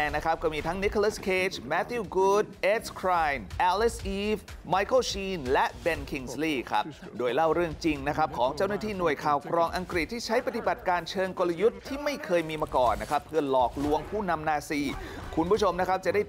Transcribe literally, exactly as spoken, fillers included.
งนะครับก็มีทั้งนิโคลัส เคจ แมทธิว กูด เอ็ด ครายน์ แอลิส อีฟ ไมเคิล ชีน และเบน คิงส์ลีย์ครับโดยเล่าเรื่องจริงนะครับของเจ้าหน้าที่หน่วยข่าวกรองอังกฤษที่ใช้ปฏิบัติการเชิงกลยุทธ์ที่ไม่เคยมีมาก่อนนะครับเพื่อหลอกลวงผู้นำนาซีคุณผู้ชมนะครับจะได้